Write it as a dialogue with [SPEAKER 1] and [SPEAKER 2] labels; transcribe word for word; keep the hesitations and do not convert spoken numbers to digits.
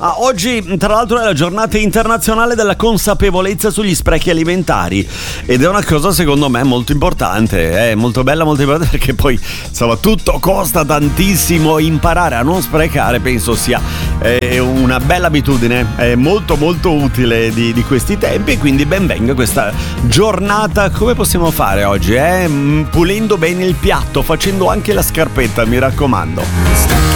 [SPEAKER 1] Ah, oggi tra l'altro è la giornata internazionale della consapevolezza sugli sprechi alimentari ed è una cosa secondo me molto importante, è molto bella, molto importante, perché poi insomma tutto costa tantissimo. Imparare a non sprecare penso sia eh, una bella abitudine, è molto molto utile di, di questi tempi, e quindi ben venga questa giornata. Come possiamo fare oggi? Eh? Pulendo bene il piatto, facendo anche la scarpetta, mi raccomando.